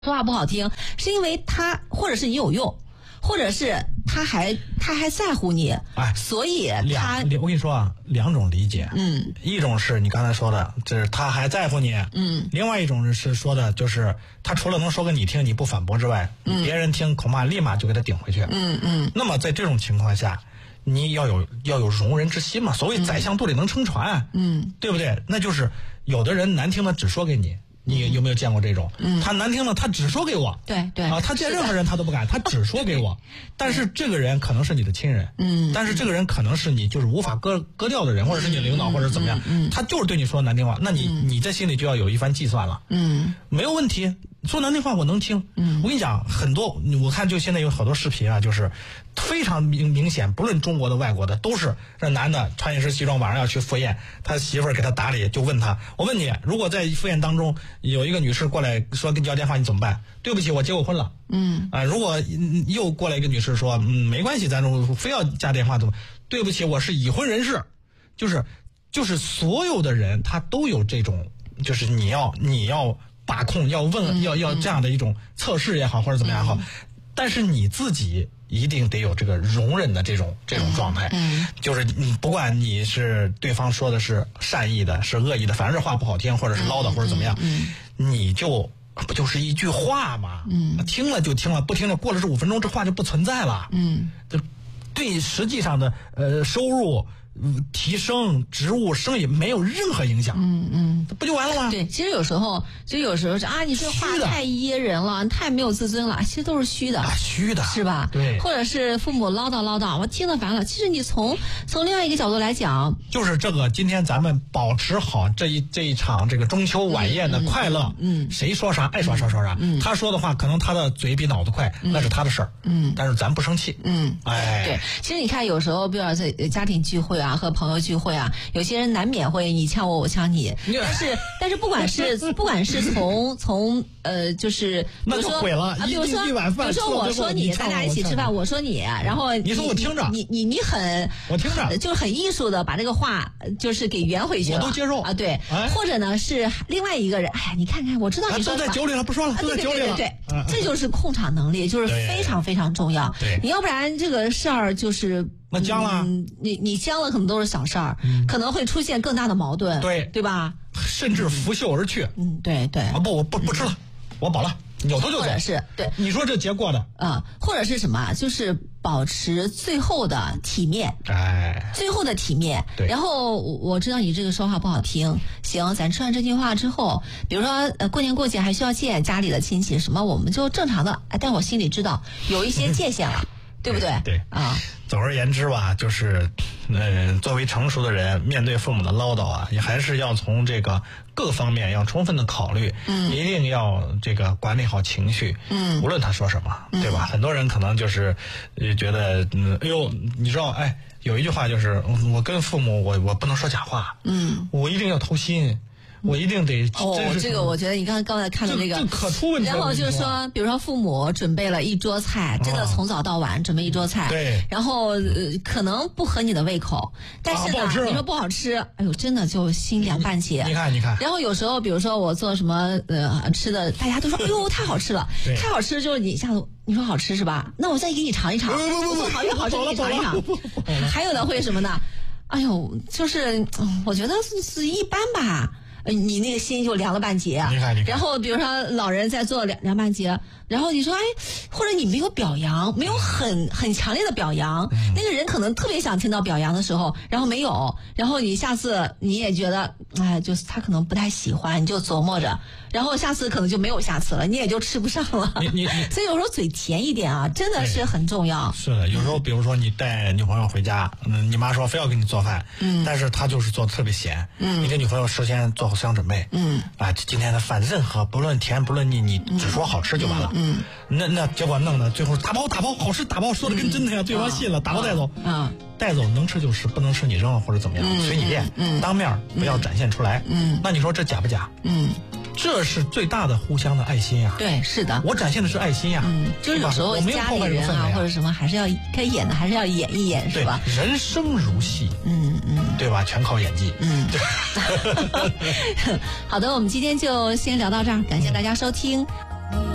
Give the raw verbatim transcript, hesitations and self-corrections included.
说话不好听，是因为他或者是你有用，或者是他还他还在乎你， 哎， 所以他我跟你说啊，两种理解， 嗯， 一种是你刚才说的，就是他还在乎你， 嗯， 另外一种是说的，就是他除了能说给你听，你不反驳之外，嗯，别人听恐怕立马就给他顶回去， 嗯嗯。 那么在这种情况下，你要有要有容人之心嘛，所谓宰相肚里能撑船，嗯，对不对？那就是有的人难听的只说给你。你有没有见过这种？嗯，他难听的，他只说给我。 对对啊，他见任何人他都不敢，他只说给我。但是这个人可能是你的亲人，嗯，但是这个人可能是你就是无法割割掉的人，或者是你领导，或者怎么样，嗯，他就是对你说难听话，那你你在心里就要有一番计算了，嗯，没有问题，说难听话我能听，嗯，我跟你讲，很多我看就现在有好多视频啊，就是非常明明显，不论中国的外国的，都是这男的穿一身西装，晚上要去赴宴，他媳妇儿给他打理，就问他，我问你，如果在赴宴当中有一个女士过来说跟你要电话，你怎么办？对不起，我结过婚了。嗯啊，如果又过来一个女士说，嗯，没关系，咱非要加电话怎么？对不起，我是已婚人士。就是就是所有的人他都有这种，就是你要你要把控，要问，嗯、要要这样的一种测试也好，或者怎么样也好，嗯、但是你自己一定得有这个容忍的这种这种状态，嗯，就是你不管你是对方说的是善意的，是恶意的，反正是话不好听，或者是唠叨，或者怎么样，嗯，你就不就是一句话嘛，嗯，听了就听了，不听了，过了这五分钟，这话就不存在了，嗯，就对实际上的呃收入。嗯，提升职务生意没有任何影响，嗯嗯，不就完了吗？ 对，其实有时候就有时候是啊，你这话太噎人了，太没有自尊了，其实都是虚的， 啊，虚的， 是吧？ 对， 或者是父母唠叨唠叨，我听得烦了。其实你从从另外一个角度来讲， 就是这个，今天咱们保持好这一这一场这个中秋晚宴的快乐，嗯，嗯谁说啥爱说啥说啥，嗯，他说的话可能他的嘴比脑子快，嗯、那是他的事儿，嗯，但是咱不生气，嗯，哎， 对，其实你看，有时候比如说在家庭聚会啊，和朋友聚会啊，有些人难免会你呛我，我呛你。但是，但是不管是不管是从从呃，就是比如说啊，比如说比如说我说你，咱俩一起吃饭，我说你，然后你说我听着， 你你你很我听着， 就是很艺术的把这个话就是给圆回去了， 我都接受啊，对，或者呢是另外一个人，哎呀，你看看，我知道你说都在酒里了，不说了，都在酒里了， 对，这就是控场能力，就是非常非常重要。 对， 你要不然这个事儿就是。 那僵了， 嗯、你你僵了可能都是小事儿，嗯、可能会出现更大的矛盾， 对对吧？ 甚至拂袖而去。 嗯，对对。 啊不，我不不吃了，嗯、我饱了，扭头就走。 或者是对， 你说这结过的啊、呃，或者是什么？就是保持最后的体面， 哎， 最后的体面。 对。 然后我知道你这个说话不好听，行，咱吃完这句话之后，比如说呃过年过节还需要见家里的亲戚什么，我们就正常的，哎，但我心里知道有一些界限了。对不对？ 对啊，总而言之吧，就是，呃，作为成熟的人，面对父母的唠叨啊，也还是要从这个各方面要充分的考虑，嗯，一定要这个管理好情绪，嗯，无论他说什么，嗯、对吧？很多人可能就是呃觉得，嗯，哎呦，你知道，哎，有一句话就是，我跟父母，我我不能说假话，嗯，我一定要掏心。我一定得哦，这个我觉得你刚才刚才看的这个， 这可出问题了。 然后就是说，比如说父母准备了一桌菜，真的从早到晚准备一桌菜， 对， 然后呃可能不合你的胃口，但是呢， 啊、 你说不好吃，哎呦，真的就心凉半截。 你看，你看。 然后有时候，比如说我做什么呃吃的，大家都说哎呦太好吃了，太好吃，就是你一下子你说好吃是吧？那我再给你尝一尝，我做好越好吃，给你尝一尝。还有的会什么呢？哎呦，就是我觉得是是一般吧。呃，你那个心就凉了半截啊！ 你看，你看。 然后比如说老人在做凉凉半截，然后你说哎，或者你没有表扬，没有很很强烈的表扬，嗯、那个人可能特别想听到表扬的时候，然后没有，然后你下次你也觉得哎，就是他可能不太喜欢，你就琢磨着，然后下次可能就没有下次了，你也就吃不上了。 你你所以有时候嘴甜一点啊，真的是很重要。 是的，有时候比如说你带女朋友回家，嗯，你妈说非要给你做饭，嗯，但是她就是做的特别咸，嗯，你跟女朋友事先做好思想准备，嗯，啊，今天的饭任何不论甜不论腻，你只说好吃就完了，嗯，那那结果弄的最后打包打包好吃打包说的跟真的一样，对方信了，打包带走，啊，带走能吃就吃，不能吃你扔了或者怎么样，随你便，嗯，当面不要展现出来，嗯，那你说这假不假？嗯。这是最大的互相的爱心呀、啊！ 对，是的， 我展现的是爱心呀、啊。 嗯，就是有时候家里人啊，或者什么，还是要该演的还是要演一演，是吧？ 人生如戏，嗯嗯，对吧？全靠演技。嗯， 好的，我们今天就先聊到这儿，感谢大家收听。嗯